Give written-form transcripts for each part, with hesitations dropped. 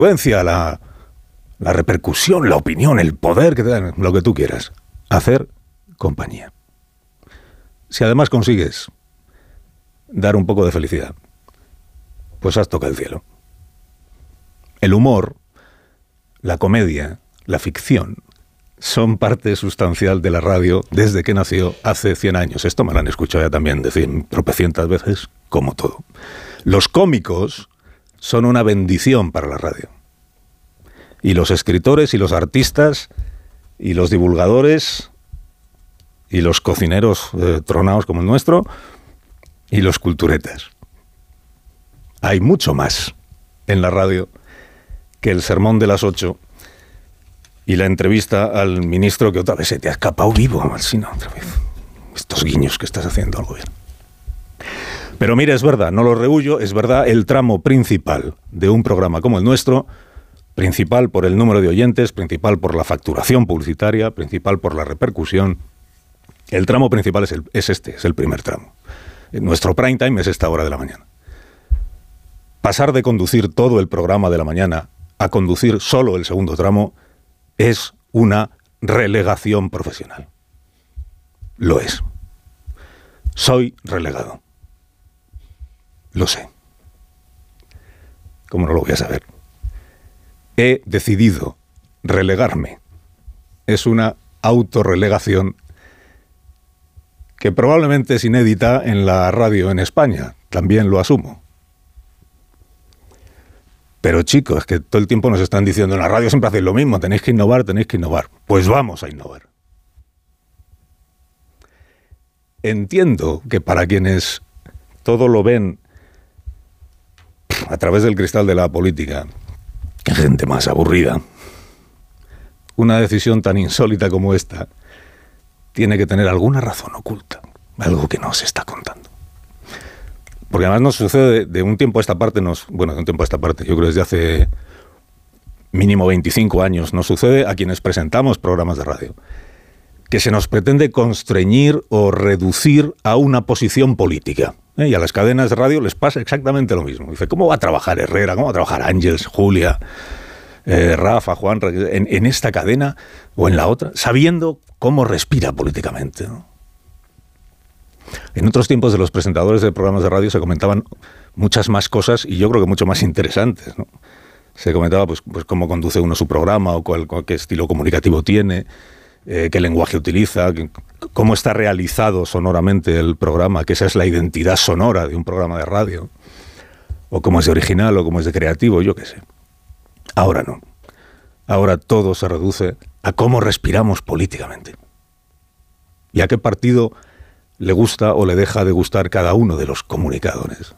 influencia, la repercusión, la opinión, el poder que te dan, lo que tú quieras. Hacer compañía. Si además consigues dar un poco de felicidad, pues has tocado el cielo. El humor, la comedia, la ficción, son parte sustancial de la radio desde que nació hace 100 años. Esto me lo han escuchado ya también decir tropecientas veces, como todo. Los cómicos son una bendición para la radio. Y los escritores y los artistas y los divulgadores y los cocineros tronados como el nuestro y los culturetas. Hay mucho más en la radio que el sermón de las 8 y la entrevista al ministro que otra vez se te ha escapado vivo, Alsina, otra vez. Estos guiños que estás haciendo al gobierno. Pero mira, es verdad, no lo rehuyo, es verdad, el tramo principal de un programa como el nuestro, principal por el número de oyentes, principal por la facturación publicitaria, principal por la repercusión, el tramo principal es el primer tramo. Nuestro prime time es esta hora de la mañana. Pasar de conducir todo el programa de la mañana a conducir solo el segundo tramo es una relegación profesional. Lo es. Soy relegado. Lo sé. ¿Cómo no lo voy a saber? He decidido relegarme. Es una autorrelegación que probablemente es inédita en la radio en España. También lo asumo. Pero chicos, es que todo el tiempo nos están diciendo en la radio siempre hacéis lo mismo, tenéis que innovar. Pues vamos a innovar. Entiendo que para quienes todo lo ven a través del cristal de la política, qué gente más aburrida, una decisión tan insólita como esta tiene que tener alguna razón oculta, algo que no se está contando. Porque además nos sucede de un tiempo a esta parte, yo creo desde hace mínimo 25 años, nos sucede a quienes presentamos programas de radio, que se nos pretende constreñir o reducir a una posición política. Y a las cadenas de radio les pasa exactamente lo mismo. Dice, ¿cómo va a trabajar Herrera? ¿Cómo va a trabajar Ángels, Julia, Rafa, Juan, en esta cadena o en la otra? Sabiendo cómo respira políticamente, ¿no? En otros tiempos de los presentadores de programas de radio se comentaban muchas más cosas y yo creo que mucho más interesantes, ¿no? Se comentaba pues cómo conduce uno su programa o qué estilo comunicativo tiene, qué lenguaje utiliza, cómo está realizado sonoramente el programa, que esa es la identidad sonora de un programa de radio, o cómo es de original o cómo es de creativo, yo qué sé. Ahora no. Ahora todo se reduce a cómo respiramos políticamente. Y a qué partido le gusta o le deja de gustar cada uno de los comunicadores.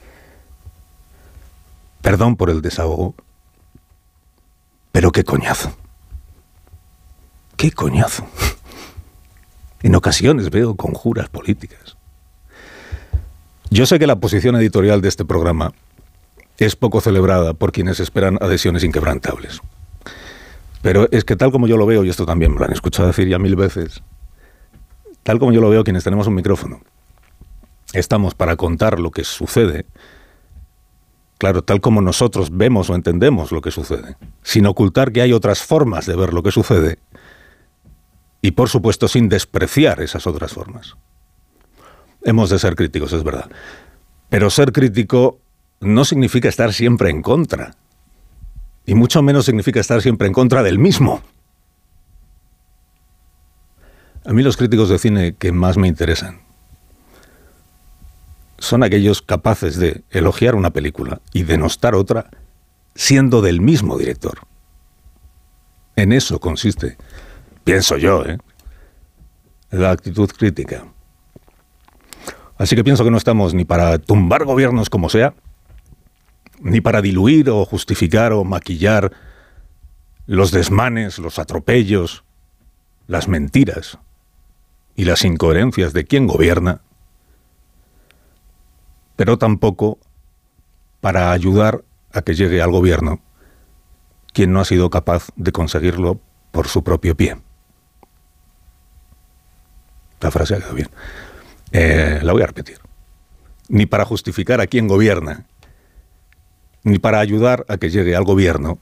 Perdón por el desahogo, pero qué coñazo. ¡Qué coñazo! En ocasiones veo conjuras políticas. Yo sé que la posición editorial de este programa es poco celebrada por quienes esperan adhesiones inquebrantables. Pero es que tal como yo lo veo, y esto también me lo han escuchado decir ya 1000 veces, tal como yo lo veo quienes tenemos un micrófono, estamos para contar lo que sucede, claro, tal como nosotros vemos o entendemos lo que sucede, sin ocultar que hay otras formas de ver lo que sucede, y por supuesto sin despreciar esas otras formas. Hemos de ser críticos, es verdad. Pero ser crítico no significa estar siempre en contra. Y mucho menos significa estar siempre en contra del mismo. A mí los críticos de cine que más me interesan son aquellos capaces de elogiar una película y denostar otra siendo del mismo director. En eso consiste, pienso yo, la actitud crítica. Así que pienso que no estamos ni para tumbar gobiernos como sea, ni para diluir o justificar o maquillar los desmanes, los atropellos, las mentiras y las incoherencias de quien gobierna, pero tampoco para ayudar a que llegue al gobierno quien no ha sido capaz de conseguirlo por su propio pie. La frase ha quedado bien. La voy a repetir. Ni para justificar a quien gobierna, ni para ayudar a que llegue al gobierno